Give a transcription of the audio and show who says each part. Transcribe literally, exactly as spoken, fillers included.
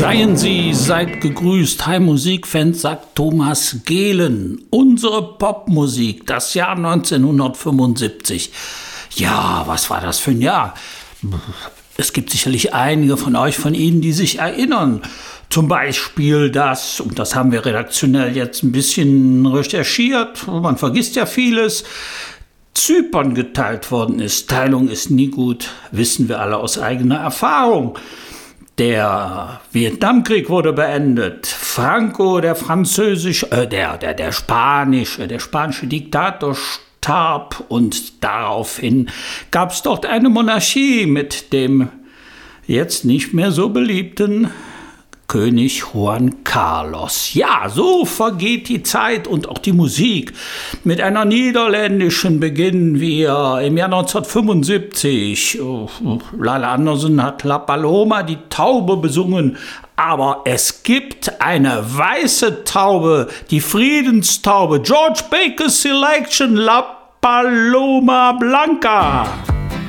Speaker 1: Seien Sie, seid gegrüßt. Hi Musikfans, sagt Thomas Gehlen. Unsere Popmusik, das Jahr neunzehnhundertfünfundsiebzig. Ja, was war das für ein Jahr? Es gibt sicherlich einige von euch, von Ihnen, die sich erinnern. Zum Beispiel das, und das haben wir redaktionell jetzt ein bisschen recherchiert, man vergisst ja vieles, Zypern geteilt worden ist. Teilung ist nie gut, wissen wir alle aus eigener Erfahrung. Der Vietnamkrieg wurde beendet. Franco, der französische, äh, der, der, der spanische, der spanische Diktator starb und daraufhin gab es dort eine Monarchie mit dem jetzt nicht mehr so beliebten König Juan Carlos. Ja, so vergeht die Zeit und auch die Musik. Mit einer niederländischen beginnen wir im Jahr neunzehnhundertfünfundsiebzig. Lala Anderson hat La Paloma, die Taube, besungen. Aber es gibt eine weiße Taube, die Friedenstaube. George Baker's Selection, La Paloma Blanca.